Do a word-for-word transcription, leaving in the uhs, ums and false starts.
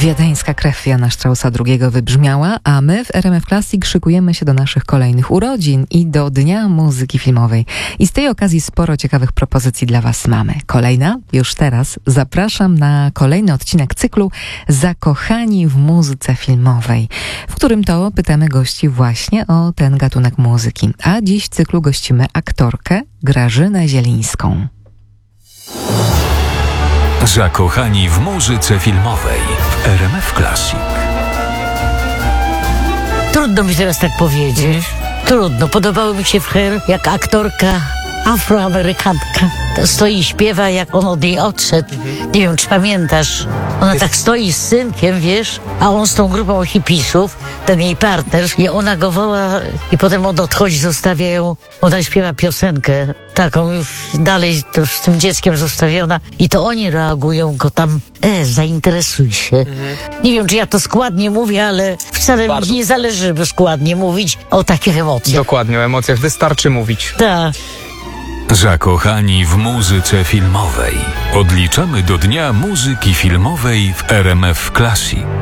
Wiedeńska krew Jana Straussa drugiego wybrzmiała, a my w R M F Classic szykujemy się do naszych kolejnych urodzin i do Dnia Muzyki Filmowej. I z tej okazji sporo ciekawych propozycji dla Was mamy. Kolejna, już teraz, zapraszam na kolejny odcinek cyklu Zakochani w muzyce filmowej, w którym to pytamy gości właśnie o ten gatunek muzyki. A dziś w cyklu gościmy aktorkę Grażynę Zielińską. Zakochani w muzyce filmowej w R M F Classic. Trudno mi teraz tak powiedzieć. Trudno. Podobało mi się w Her jak aktorka afroamerykanka. To stoi i śpiewa, jak on od niej odszedł. Nie wiem, czy pamiętasz. Ona tak stoi z synkiem, wiesz, a on z tą grupą hipisów, ten jej partner, i ona go woła i potem on odchodzi, zostawia ją. Ona śpiewa piosenkę taką już dalej to z tym dzieckiem zostawiona i to oni reagują go tam, e, zainteresuj się. Mhm. Nie wiem, czy ja to składnie mówię, ale wcale Bardzo. mi nie zależy, żeby składnie mówić o takich emocjach. Dokładnie, o emocjach wystarczy mówić. Tak. Zakochani w muzyce filmowej. Odliczamy do Dnia Muzyki Filmowej w R M F Classic.